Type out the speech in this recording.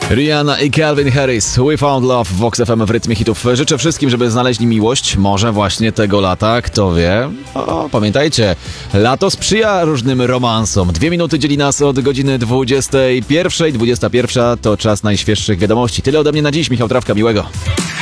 Rihanna i Calvin Harris, We Found Love w Vox FM w rytmie hitów. Życzę wszystkim, żeby znaleźli miłość, może właśnie tego lata, kto wie. Pamiętajcie, lato sprzyja różnym romansom. 2 minuty dzieli nas od godziny 21. 21 to czas najświeższych wiadomości. Tyle ode mnie na dziś, Michał Trawka, miłego.